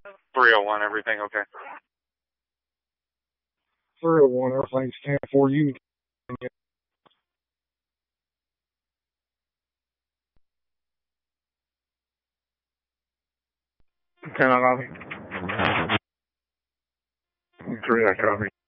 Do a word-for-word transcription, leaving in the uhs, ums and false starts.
three oh one, everything okay? three oh one, everything stand for you. Can I copy? Three, I copy.